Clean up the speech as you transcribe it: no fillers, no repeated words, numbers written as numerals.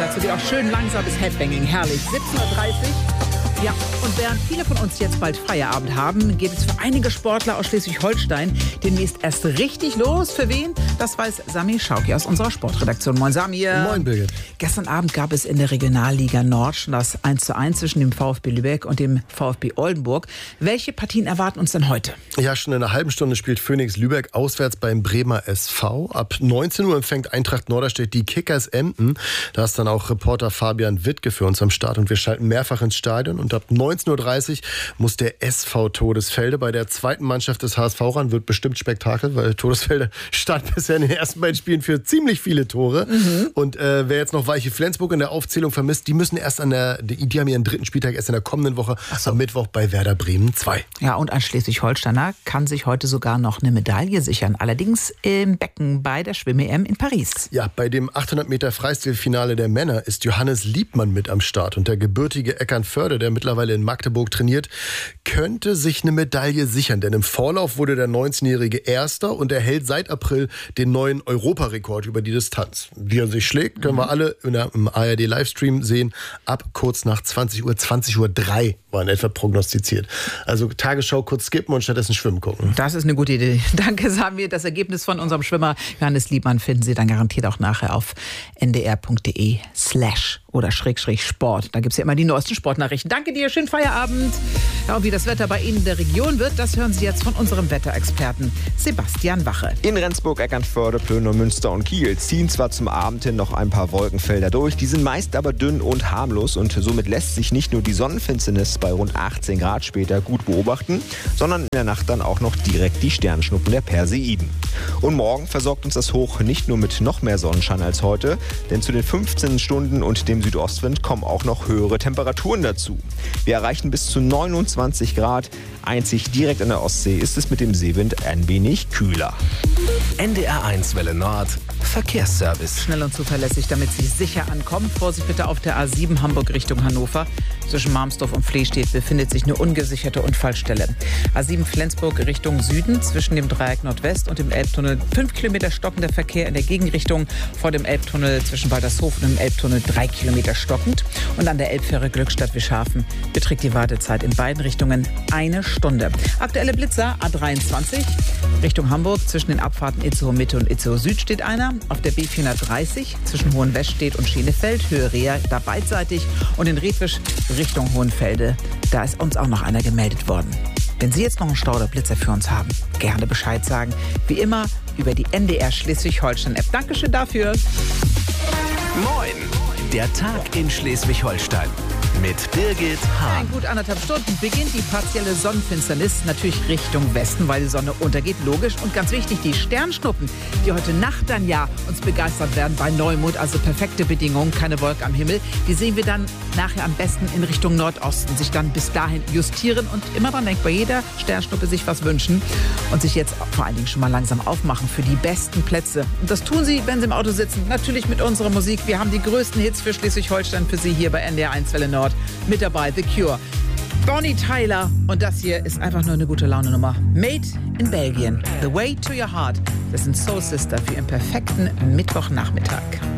dazu geht auch schön langsames Headbanging. Herrlich. 17.30 Uhr. Ja, und während viele von uns jetzt bald Feierabend haben, geht es für einige Sportler aus Schleswig-Holstein demnächst erst richtig los. Für wen? Das weiß Sami Schauki aus unserer Sportredaktion. Moin Samir. Moin Birgit. Gestern Abend gab es in der Regionalliga Nord schon das 1:1 zwischen dem VfB Lübeck und dem VfB Oldenburg. Welche Partien erwarten uns denn heute? Ja, schon in einer halben Stunde spielt Phoenix Lübeck auswärts beim Bremer SV. Ab 19 Uhr empfängt Eintracht Norderstedt die Kickers Emden. Da ist dann auch Reporter Fabian Wittke für uns am Start und wir schalten mehrfach ins Stadion. Und ab 19.30 Uhr muss der SV Todesfelde bei der zweiten Mannschaft des HSV ran. Wird bestimmt Spektakel, weil Todesfelde stand bisher in den ersten beiden Spielen für ziemlich viele Tore. Und wer jetzt noch Weiche Flensburg in der Aufzählung vermisst, die müssen erst die haben ihren dritten Spieltag erst in der kommenden Woche am Mittwoch bei Werder Bremen 2. Ja, und ein Schleswig-Holsteiner kann sich heute sogar noch eine Medaille sichern. Allerdings im Becken bei der Schwimm-EM in Paris. Ja, bei dem 800 Meter Freistilfinale der Männer ist Johannes Liebmann mit am Start. Und der gebürtige Eckernförde, der mittlerweile in Magdeburg trainiert, könnte sich eine Medaille sichern. Denn im Vorlauf wurde der 19-Jährige Erster und er hält seit April den neuen Europarekord über die Distanz. Wie er sich schlägt, können wir alle im ARD-Livestream sehen. Ab kurz nach 20 Uhr, 20:03 Uhr war in etwa prognostiziert. Also Tagesschau kurz skippen und stattdessen schwimmen gucken. Das ist eine gute Idee. Danke, Samir. Das Ergebnis von unserem Schwimmer Johannes Liebmann finden Sie dann garantiert auch nachher auf ndr.de/Sport. Da gibt es ja immer die neuesten Sportnachrichten. Danke dir, schönen Feierabend. Ja, und wie das Wetter bei Ihnen in der Region wird, das hören Sie jetzt von unserem Wetterexperten Sebastian Wache. In Rendsburg, Eckernförde, Plön, Münster und Kiel ziehen zwar zum Abend hin noch ein paar Wolkenfelder durch, die sind meist aber dünn und harmlos und somit lässt sich nicht nur die Sonnenfinsternis bei rund 18 Grad später gut beobachten, sondern in der Nacht dann auch noch direkt die Sternschnuppen der Perseiden. Und morgen versorgt uns das Hoch nicht nur mit noch mehr Sonnenschein als heute, denn zu den 15 Stunden und dem Südostwind kommen auch noch höhere Temperaturen dazu. Wir erreichen bis zu 29 Grad. Einzig direkt an der Ostsee ist es mit dem Seewind ein wenig kühler. NDR1 Welle Nord, Verkehrsservice. Schnell und zuverlässig, damit Sie sicher ankommen. Vorsicht bitte auf der A7 Hamburg Richtung Hannover. Zwischen Marmsdorf und Flestedt befindet sich eine ungesicherte Unfallstelle. A7 Flensburg Richtung Süden zwischen dem Dreieck Nordwest und dem Elbtunnel 5 Kilometer stockender Verkehr in der Gegenrichtung. Vor dem Elbtunnel zwischen Waltershof und dem Elbtunnel 3 Kilometer stockend. Und an der Elbfähre Glückstadt-Wischhafen beträgt die Wartezeit in beiden Richtungen 1 Stunde. Aktuelle Blitzer A23 Richtung Hamburg zwischen den Abfahrten Itzehoe Mitte und Itzehoe Süd steht einer. Auf der B430 zwischen Hohenwestedt und Schenefeld, Höhe Reha, da beidseitig. Und in Redwisch Richtung Hohenfelde, da ist uns auch noch einer gemeldet worden. Wenn Sie jetzt noch einen Stau oder Blitzer für uns haben, gerne Bescheid sagen. Wie immer über die NDR Schleswig-Holstein-App. Dankeschön dafür. Moin, der Tag in Schleswig-Holstein. Mit Birgit Hahn. In gut 1,5 Stunden beginnt die partielle Sonnenfinsternis, natürlich Richtung Westen, weil die Sonne untergeht, logisch. Und ganz wichtig, die Sternschnuppen, die heute Nacht dann ja uns begeistert werden bei Neumond, also perfekte Bedingungen, keine Wolke am Himmel. Die sehen wir dann nachher am besten in Richtung Nordosten, sich dann bis dahin justieren und immer dran denkt, bei jeder Sternschnuppe sich was wünschen und sich jetzt vor allen Dingen schon mal langsam aufmachen für die besten Plätze. Und das tun Sie, wenn Sie im Auto sitzen, natürlich mit unserer Musik. Wir haben die größten Hits für Schleswig-Holstein für Sie hier bei NDR1 Welle Nord. Mit dabei The Cure, Bonnie Tyler und das hier ist einfach nur eine gute Laune-Nummer. Made in Belgien, The Way to Your Heart. Das sind Soul Sister für Ihren perfekten Mittwochnachmittag.